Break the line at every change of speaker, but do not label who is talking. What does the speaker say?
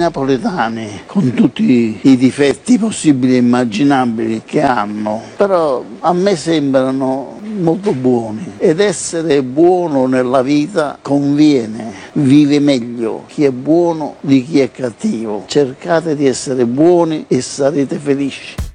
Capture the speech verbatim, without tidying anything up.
napoletani, con tutti i difetti possibili e immaginabili che hanno, però a me sembrano molto buoni, ed essere buono nella vita conviene, vive meglio chi è buono di chi è cattivo. Cercate di essere buoni e sarete felici.